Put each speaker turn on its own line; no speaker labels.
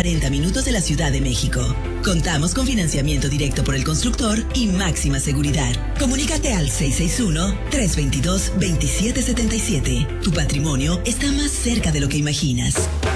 40 minutos de la Ciudad de México. Contamos con financiamiento directo por el constructor y máxima seguridad. Comunícate al 661-322-2777. Tu patrimonio está más cerca de lo que imaginas.